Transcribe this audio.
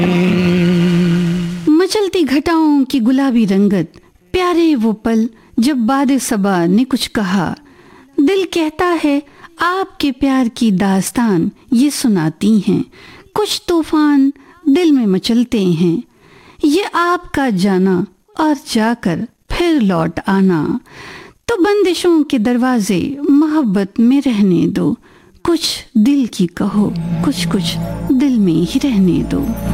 मचलती घटाओं की गुलाबी रंगत, प्यारे वो पल जब बादे सबा ने कुछ कहा। दिल कहता है आपके प्यार की दास्तान ये सुनाती हैं। कुछ तूफान दिल में मचलते हैं, ये आपका जाना और जाकर फिर लौट आना। तो बंदिशों के दरवाजे मोहब्बत में रहने दो, कुछ दिल की कहो, कुछ कुछ दिल में ही रहने दो।